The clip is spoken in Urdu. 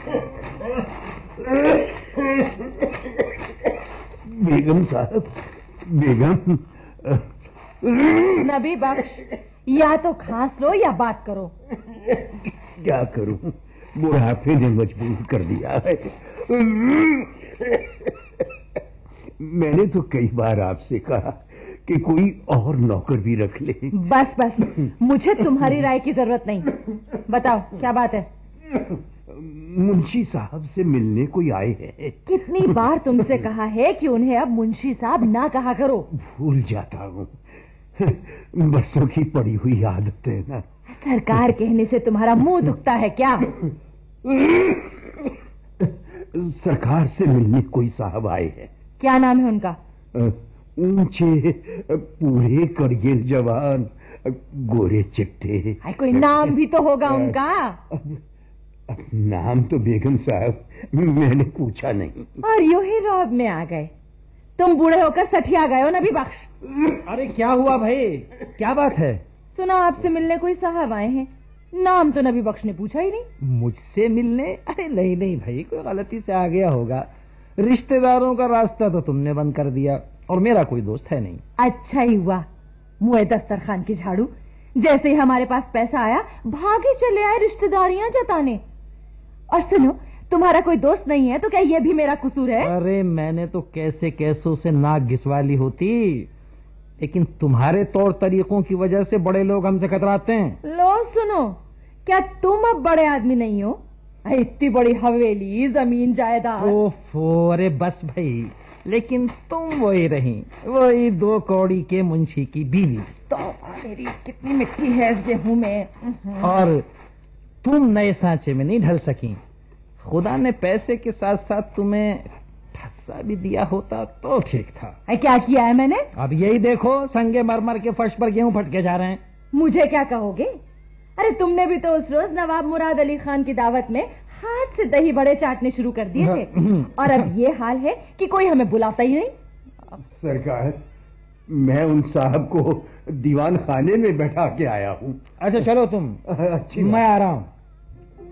بیگم صاحب، بیگم۔ نبی بخش، یا تو کھانس لو یا بات کرو۔ کیا کروں، بڑھاپے نے مجبور کر دیا ہے۔ میں نے تو کئی بار آپ سے کہا کہ کوئی اور نوکر بھی رکھ لے۔ بس بس، مجھے تمہاری رائے کی ضرورت نہیں۔ بتاؤ کیا بات ہے؟ منشی صاحب سے ملنے کوئی آئے ہیں۔ کتنی بار تم سے کہا ہے کہ انہیں اب منشی صاحب نہ کہا کرو۔ بھول جاتا ہوں، برسوں کی پڑی ہوئی عادت ہے نا۔ سرکار کہنے سے تمہارا منہ دکھتا ہے کیا؟ سرکار سے ملنے کوئی صاحب آئے ہیں۔ کیا نام ہے ان کا؟ اونچے، پورے کڑگیل جوان، گورے چٹے۔ کوئی نام بھی تو ہوگا ان کا۔ نام تو بیگم صاحب میں نے پوچھا نہیں۔ اور یوں ہی روب میں آ گئے۔ تم بوڑھے ہو کر سٹھیا گئے ہو نبی بخش۔ ارے کیا ہوا بھائی، کیا بات ہے؟ سنا آپ سے ملنے کوئی صاحب آئے ہیں، نام تو نبی بخش نے پوچھا ہی نہیں۔ مجھ سے ملنے؟ ارے نہیں نہیں بھائی، کوئی غلطی سے آ گیا ہوگا۔ رشتہ داروں کا راستہ تو تم نے بند کر دیا، اور میرا کوئی دوست ہے نہیں۔ اچھا ہی ہوا، منہ دسترخوان کی جھاڑو، جیسے ہی ہمارے پاس پیسہ آیا بھاگے چلے آئے رشتہ داریاں جتانے۔ اور سنو، تمہارا کوئی دوست نہیں ہے تو کیا یہ بھی میرا قصور ہے؟ ارے میں نے تو کیسے کیسوں سے ناک گھسوا لی ہوتی، لیکن تمہارے طور طریقوں کی وجہ سے بڑے لوگ ہم سے کتراتے ہیں۔ لو سنو، کیا تم اب بڑے آدمی نہیں ہو؟ اتنی بڑی حویلی، زمین جائیداد۔ اوفو، ارے بس بھائی، لیکن تم وہی رہی، وہی 2 کوڑی کے منشی کی بیوی۔ تو میری کتنی مٹی ہے اس گیہوں میں۔ اور تم نئے سانچے میں نہیں ڈھل سکی۔ خدا نے پیسے کے ساتھ ساتھ تمہیں ٹھسا بھی دیا ہوتا تو ٹھیک تھا۔ کیا کیا ہے میں نے؟ اب یہی دیکھو، سنگے مرمر کے فرش پر گیہوں پھٹکے جا رہے ہیں۔ مجھے کیا کہو گے؟ ارے تم نے بھی تو اس روز نواب مراد علی خان کی دعوت میں ہاتھ سے دہی بڑے چاٹنے شروع کر دیے تھے، اور اب یہ حال ہے کہ کوئی ہمیں بلاتا ہی نہیں۔ سرکار، میں ان صاحب کو دیوان خانے میں بیٹھا کے آیا ہوں۔ اچھا چلو تم، اچھی میں آ رہا ہوں۔